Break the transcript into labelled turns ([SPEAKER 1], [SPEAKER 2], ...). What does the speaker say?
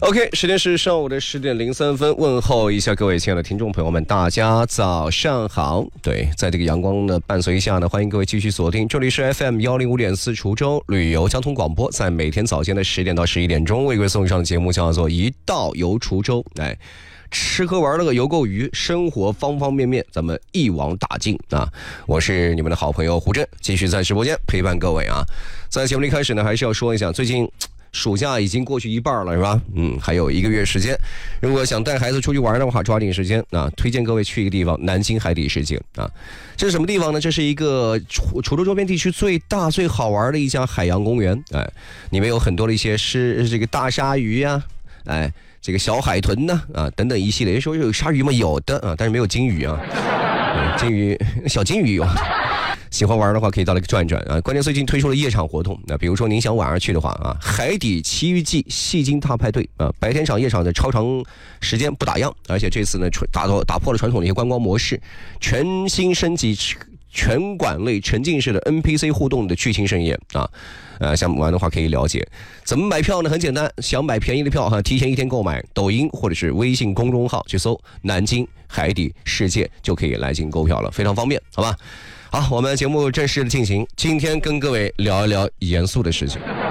[SPEAKER 1] OK， 时间是上午的10:03，问候一下各位亲爱的听众朋友们，大家早上好。对，在这个阳光的伴随下呢，欢迎各位继续锁定，这里是 FM105.4 滁州旅游交通广播，在每天早间的10点到11点钟为各位送上的节目叫做一道游滁州。哎，吃喝玩乐游购娱，生活方方面面咱们一网打尽啊！我是你们的好朋友胡震，继续在直播间陪伴各位啊。在节目的一开始呢，还是要说一下，最近暑假已经过去一半了，是吧？还有1个月时间。如果想带孩子出去玩的话，抓紧时间啊！推荐各位去一个地方，南京海底世界啊。这是什么地方呢？这是一个滁州周边地区最大最好玩的一家海洋公园。哎，里面有很多的一些这个大鲨鱼呀，哎，这个小海豚呢啊等等一系列。说有鲨鱼吗？有的啊，但是没有金鱼啊。金鱼小金鱼有。喜欢玩的话可以到来转一转啊！关键最近推出了夜场活动，那比如说您想晚上去的话啊，海底奇遇记戏精大派对啊，白天场夜场的超长时间不打烊，而且这次呢打破了传统的一些观光模式，全新升级全馆类沉浸式的 NPC 互动的剧情盛宴啊！想玩的话可以了解怎么买票呢？很简单，想买便宜的票哈，提前1天购买，抖音或者是微信公众号去搜南京海底世界就可以来进购票了，非常方便，好吧？好，我们节目正式的进行。今天跟各位聊一聊严肃的事情。